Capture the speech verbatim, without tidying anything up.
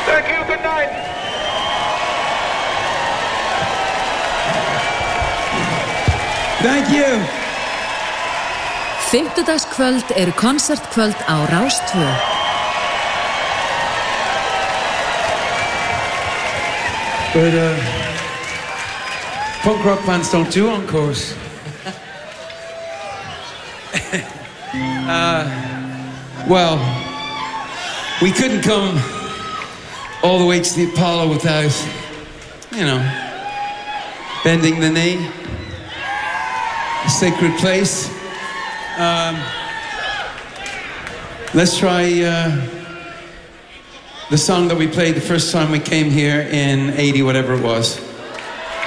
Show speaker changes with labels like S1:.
S1: Thank you, good night.
S2: Thank you.
S3: Fimmtudagskvöld eru konsertkvöld á Rás tvö.
S2: But uh, punk rock bands don't do encores. uh, well, we couldn't come all the way to the Apollo without, you know, bending the knee. A sacred place. Um, let's try uh, the song that we played the first time we came here in eighty, whatever it was.